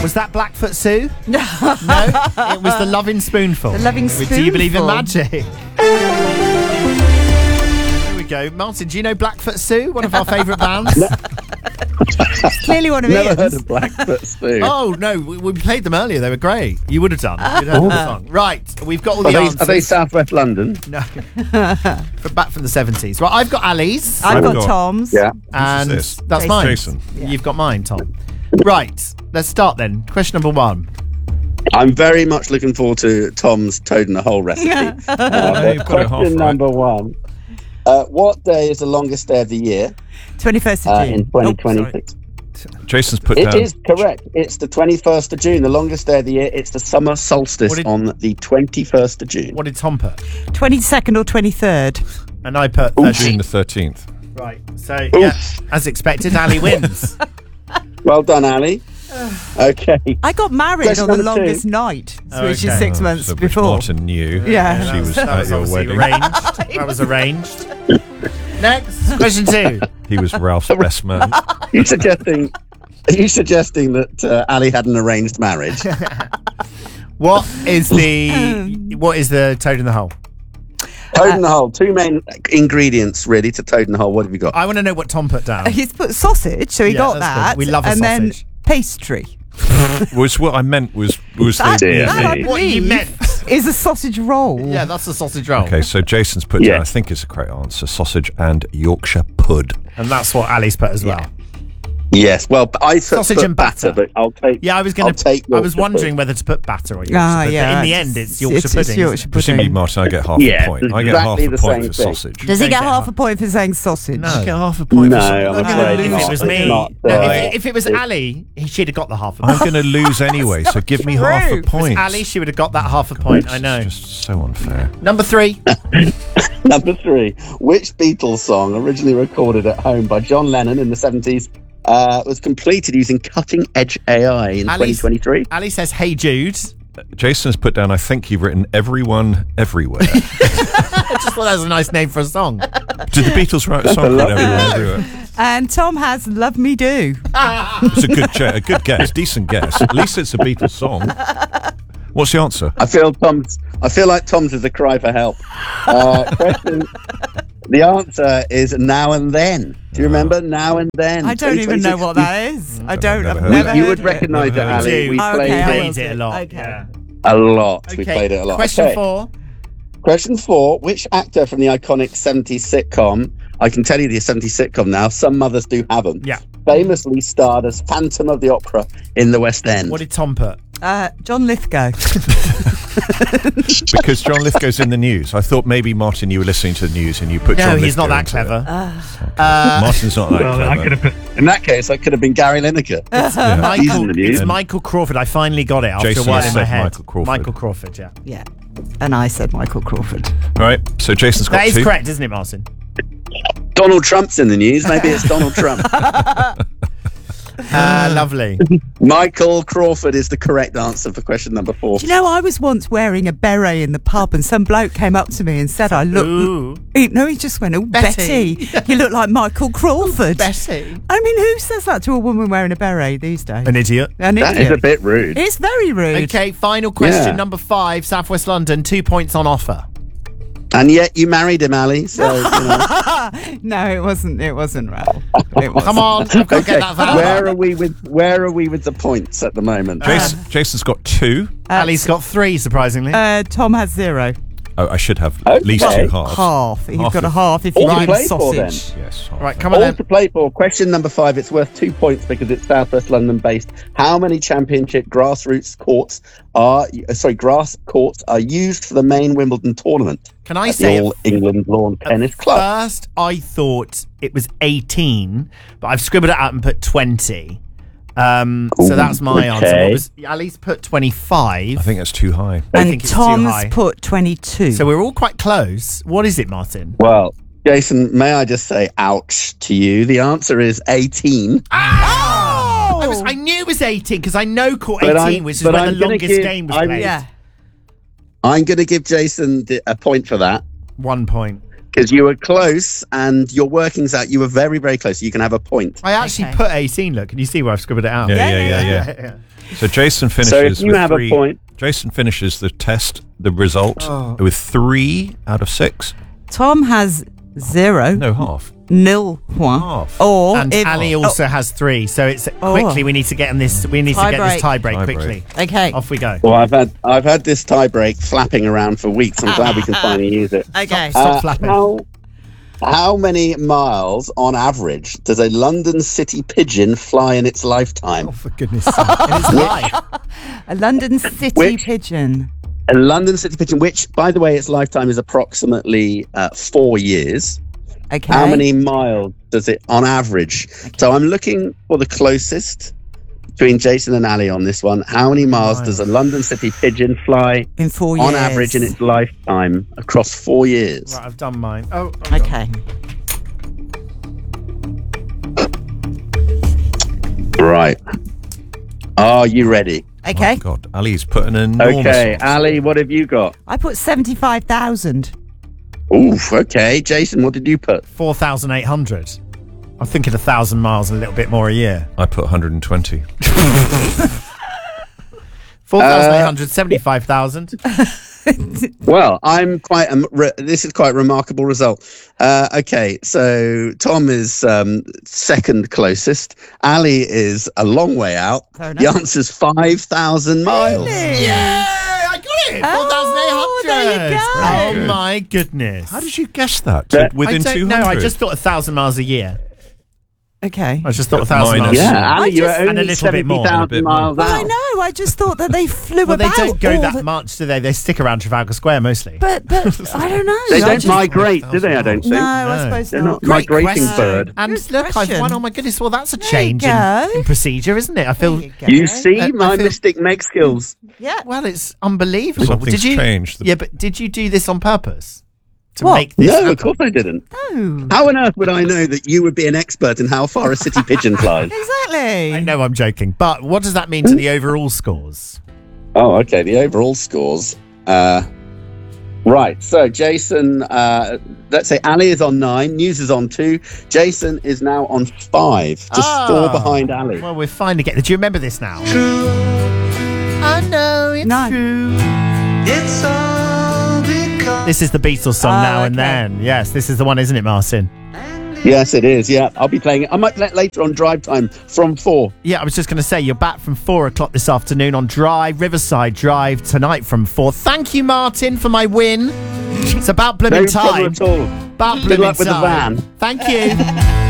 Was that Blackfoot Sue? No, it was the Loving Spoonful. The Loving Spoonful. Do you believe in magic? Here we go. Martin, do you know Blackfoot Sue? One of our favourite bands? Clearly one of Never Ian's. heard of Blackfoot Sue. Oh, no, we played them earlier. They were great. You would have done. You'd heard the song. Right, we've got all the answers. Are they Southwest London? No. Back from the 70s. Right, I've got Ali's. I've got Tom's. Yeah. And this? that's mine. Jason. Yeah. You've got mine, Tom. Right, let's start then. Question number 1. I'm very much looking forward to Tom's Toad in the Hole recipe. You've got it half Question right. number 1. What day is the longest day of the year 21st of June. in 2026? Jason's put It down. is correct. It's the 21st of June, the longest day of the year. It's the summer solstice on the 21st of June. What did Tom put? 22nd or 23rd. And I put June 13. the 13th. Right, so, yeah, as expected, Ali wins. Well done, Ali. Okay. I got married Question on the number 2. longest night, Oh, which is okay. 6 months So which before. Martin knew. Yeah. She was that at was your obviously wedding. arranged. That was arranged. Next, question 2. He was Ralph's best man. Are you suggesting that Ali had an arranged marriage? What is the Toad in the Hole? Toad in the Hole. 2 main ingredients, really, to Toad in the Hole. What have you got? I want to know what Tom put down. He's put sausage, so he Yeah, got that's that. good. We love a and sausage. then pastry. Was what I meant was That, the. Dear that, I me. What you believe, meant. is a sausage roll. Yeah, that's the sausage roll. Okay, so Jason's put Yeah. down, I think it's a correct answer, sausage and Yorkshire pud. And that's what Ali's put as well. Yes. Well, I Sausage put and batter. but I'll take. Yeah, I was take I was Yorkshire wondering pudding. whether to put batter or Yorkshire Ah, pudding. yeah. But in the end, it's Yorkshire pudding. It's isn't Yorkshire it? Presumably, pudding. Martin, I get half Yeah, a point. I get exactly half the a point same for thing. sausage. Does he Don't get get half a point for saying sausage? No. I get half a point No, for sausage. I'm If afraid it not. was It's me, not, if it was Ali, she'd have got the half a I'm point. going to lose anyway, so give me half a true. If it was point. Ali, she would have got that half a point. I know. It's just so unfair. Number 3. Number 3. Which Beatles song, originally recorded at home by John Lennon in the 70s, was completed using cutting-edge AI in 2023? Ali says, "Hey Jude." Jason's put down, I think you've written Everyone Everywhere. I just thought that was a nice name for a song. Did the Beatles write a song called Everyone Everywhere? And Tom has Love Me Do. It's a good guess, decent guess. At least it's a Beatles song. What's the answer? I feel like Tom's is a cry for help. The answer is Now and Then. Do you remember Now and Then? I don't even know what that is. I don't. I've never never heard You heard would of it. recognise it, Never heard of Ali. it. We Oh, played okay, I will played it a do. lot. Okay. Yeah. a lot. We played it a lot. Question Okay. 4. Question 4. Which actor from the iconic 70s sitcom, I can tell you the 70s sitcom now, Some Mothers Do Have 'Em, Yeah. famously starred as Phantom of the Opera in the West End? What did Tom put? John Lithgow. Because John Lithgow's in the news. I thought maybe, Martin, you were listening to the news and you put No, John he's not Lithgow that into it. clever. Martin's not that clever. In that case, I could have been Gary Lineker. He's in the Michael, news. it's Michael Crawford. I finally got it after Jason a while in said my head. Michael Crawford. Michael Crawford, yeah. Yeah. And I said Michael Crawford. All right, so Jason's got That is 2. correct, isn't it, Martin? Donald Trump's in the news. Maybe it's Donald Trump. Lovely. Michael Crawford is the correct answer for question number 4. Do you know, I was once wearing a beret in the pub and some bloke came up to me and said I look... Ooh. He just went, oh, Betty. Betty. You look like Michael Crawford. Betty. I mean, who says that to a woman wearing a beret these days? An idiot. An That idiot. is a bit rude. It's very rude. Okay, final question, Yeah. number 5, Southwest London, 2 points on offer. And yet you married him, Ali. So, you know. No, it wasn't. It wasn't Ralph. It wasn't. Come on, I've got to get that value. Where are we with the points at the moment? Jason's got 2. Ali's got 3, surprisingly. Tom has 0. Oh, I should have at least Okay. 2 halves. Half. You've Half got a of- half if you All to give play for, sausage. Yes. half. Right, come on All then. to play for. Question number 5. It's worth 2 points because it's Southwest London based. How many championship grass courts are used for the main Wimbledon tournament? Can I At say the All England Lawn Tennis Club? First, I thought it was 18, but I've scribbled it out and put 20. So that's my answer. okay. What was, Ali's put 25. I think that's too high. I And think it's too Tom's high. put 22. So we're all quite close. What is it, Martin? Well, Jason, may I just say ouch to you? The answer is 18. I knew it was 18 because I know court But 18, I'm- which is but when I'm the gonna longest give- game was I'm- played. yeah. I'm going to give Jason a point for that. 1 point. Because you were close, and your workings out, you were very, very close. You can have a point. I actually put 18. Look, can you see where I've scribbled it out? Yeah. So Jason finishes. So if you with have three. a point. Jason finishes the result with 3 out of 6. Tom has 0. No, half. Nil one. Half. Or And if, Ali also has 3. So it's quickly. We need to get in this. We need to get this tie break quickly. Okay. Off we go. Well, I've had this tie break flapping around for weeks. I'm glad we can finally use it. Okay. Stop flapping. How many miles on average does a London city pigeon fly in its lifetime? Oh, for goodness sake. In its life. A London city pigeon. A London city pigeon, which, by the way, its lifetime is approximately 4 years. Okay. How many miles does it on average? So I'm looking for the closest between Jason and Ali on this one. How many miles does a London city pigeon fly in 4 years? on average in its lifetime across 4 years? Right, I've done mine. Oh, Okay. Right. Are you ready? Okay. Oh, God, Ali's put an enormous. Okay, Ali, what have you got? I put 75,000. Oof, okay. Jason, what did you put? 4,800. I'm thinking 1,000 miles and a little bit more a year. I put 120. 4,800, 75,000. Well, I'm quite. This is quite a remarkable result. Okay, so Tom is second closest. Ali is a long way out. Fair enough. The answer's 5,000 miles. Yeah, I got it. 4,800. there you go. Oh, Good. my goodness. How did you guess that? That- Within 200? No, I just thought 1,000 miles a year. Okay. I just thought Yeah, 1,000 miles. minus- Yeah, Ali, you're just- and a only little bit more. 70,000 miles Well, I out. know. I just thought that they flew Well, they about. don't go all that the- much, do they? They stick around Trafalgar Square mostly. But I don't know. They I don't just- migrate, do they? I don't think. No, I No. suppose They're not. not migrating question. bird. And Good look, I've question. won. Oh my goodness! Well, that's a There you change go. in procedure, isn't it? I feel. There you go. You see, I my feel- Mystic Meg skills. Yeah. Well, it's unbelievable. Something's did you? changed. Yeah, but did you do this on purpose to What? make this? No, happen? of course I didn't. No. How on earth would I know that you would be an expert in how far a city pigeon flies? Exactly. I know I'm joking, but what does that mean to the overall scores? Oh, okay. The overall scores. Right. So Jason, let's say Ali is on 9, News is on 2, Jason is now on 5, just 4 behind Ali. Well, we're finally getting. Do you remember this now? I know it's No. true. It's all because This is the Beatles song Now and okay. Then. Yes, this is the one, isn't it, Martin? Yes, it is. Yeah, I'll be playing it. I might play it later on Drive Time from 4. Yeah, I was just going to say, you're back from 4 o'clock this afternoon on Drive, Riverside Drive, tonight from 4. Thank you, Martin, for my win. It's about blooming No time. problem at all. About Good blooming luck with the time. van. Thank you.